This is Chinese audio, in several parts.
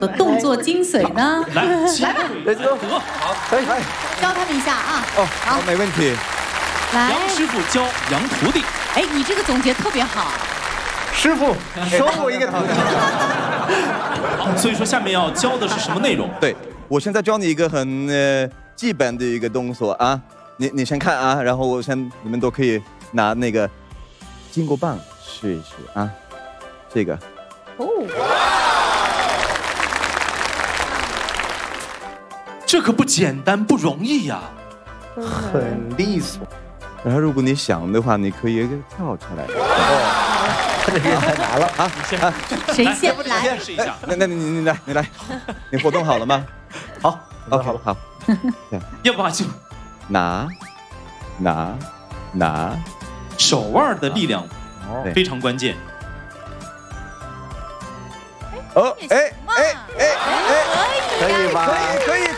的动作精髓呢？ 来吧， 来走， 好， 可以。 教他们一下啊。 哦，好，没问题。 来， 杨师傅教杨徒弟。 哎，你这个总结特别好。 师傅，收我一个徒弟。 好，所以说下面要教的是什么内容？ 对，我现在教你一个很基本的一个动作啊，你先看啊，然后你们都可以拿那个金箍棒试一试啊，这个。 哦。 这可不简单，不容易呀。 很利索。然后如果你想的话，你可以跳起来。哦，这个太难了啊！ 谁先来？ 演示一下。 那你来，你活动好了吗？好 ，OK， 好。 要不就拿， 手腕的力量非常关键。 哦，哎， 可以吧？可以，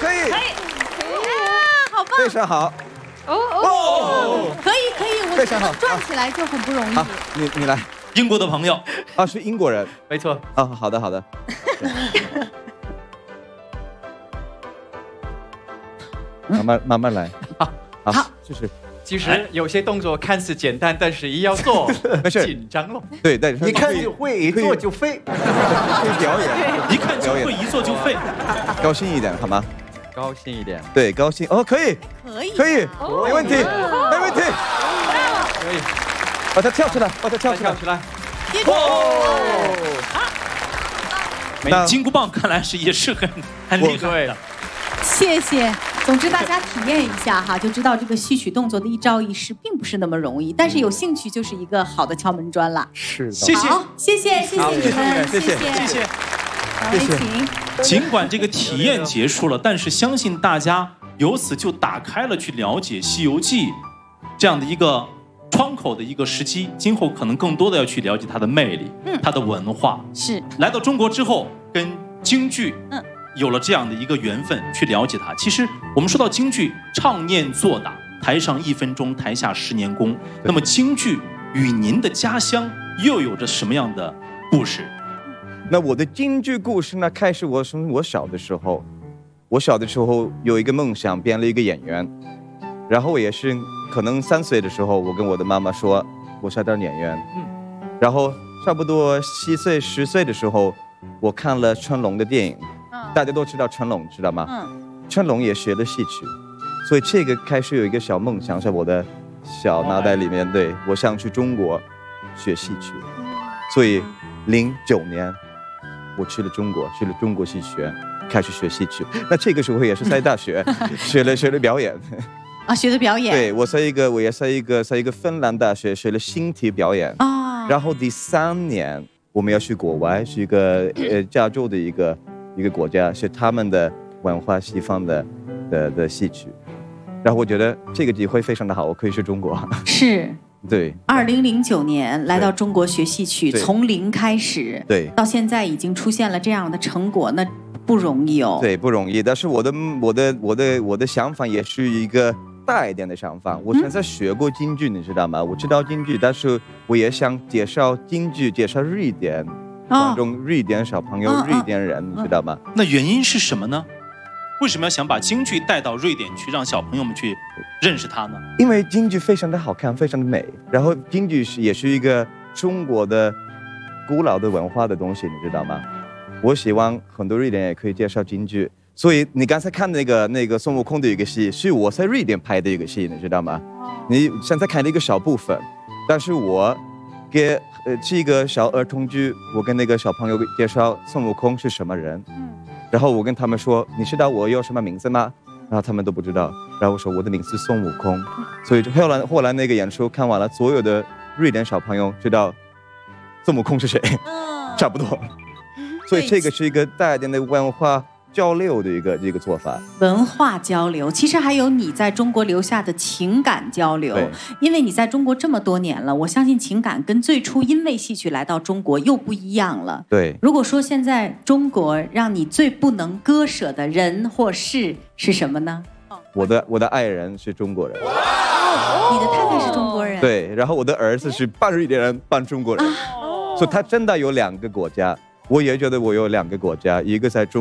好棒！ 非常好。 哦，可以，我非常好， 转起来就很不容易。 好，你来。 英国的朋友啊，是英国人， 没错。 啊，好的。慢慢来。好，就是。 其实有些动作看似简单，但是一要做， 没事， 紧张了。 对， 一看就会，一做就废。 可以表演， 一看就会，一做就废。 高兴一点好吗？ 高兴一点。 对，高兴。哦，可以，没问题。 可以。 把它跳出来， 那金箍棒看来是也是很厉害的。 谢谢。总之，大家体验一下哈，就知道这个戏曲动作的一招一式并不是那么容易，但是有兴趣就是一个好的敲门砖了。 是的， 谢谢， 谢谢你们， 谢谢。 请。 尽管这个体验结束了，但是相信大家由此就打开了去了解《西游记》这样的一个窗口的一个时机，今后可能更多的要去了解它的魅力，它的文化。 是来到中国之后，跟京剧有了这样的一个缘分，去了解它。其实我们说到京剧，唱念做打，台上1分钟，台下10年功。那么京剧与您的家乡又有着什么样的故事？ 那我的京剧故事呢，开始从我小的时候。我小的时候有一个梦想，变了一个演员。然后我也是可能3岁的时候，我跟我的妈妈说，我想当演员。然后差不多7岁、10岁的时候，我看了成龙的电影。大家都知道成龙，知道吗？成龙也学了戏曲，所以这个开始有一个小梦想在我的小脑袋里面。对，我想去中国学戏曲，所以09年我去了中国戏学，开始学戏曲。那这个时候也是在大学学了表演。 啊，学的表演。 对，我也在一个芬兰大学学了形体表演。然后第3年我们要去国外，是一个加州的一个国家，是他们的文化西方的戏曲。然后我觉得这个机会非常的好，我可以去中国。 是。 对。 2009年来到中国学戏曲，从零开始。 对。到现在已经出现了这样的成果，那不容易哦。 对，不容易。但是我的想法也是一个大一点的想法。我现在学过京剧，你知道吗？我知道京剧，但是我也想介绍京剧，介绍瑞典观众、瑞典小朋友、瑞典人，你知道吗？ 那原因是什么呢？为什么要想把京剧带到瑞典去，让小朋友们去认识它呢？ 因为京剧非常的好看，非常的美。然后京剧也是一个中国的古老的文化的东西，你知道吗？我希望很多瑞典人也可以介绍京剧。所以你刚才看那个孙悟空的一个戏，是我在瑞典拍的一个戏，你知道吗？你现在看了一个小部分，但是我给是一个小儿童剧，我跟那个小朋友介绍孙悟空是什么人。然后我跟他们说，你知道我有什么名字吗？然后他们都不知道。然后我说我的名字是孙悟空。所以后来那个演出看完了，所有的瑞典小朋友知道孙悟空是谁，差不多。所以这个是一个大一点的文化交流的一个做法。 文化交流，其实还有你在中国留下的情感交流。因为你在中国这么多年了，我相信情感跟最初因为戏曲来到中国又不一样了。 对。如果说现在中国让你最不能割舍的人或事是什么呢？ 我的爱人是中国人。 你的太太是中国人。 对，然后我的儿子是半瑞典人半中国人。所以他真的有2个国家。我也觉得我有2个国家，一个在中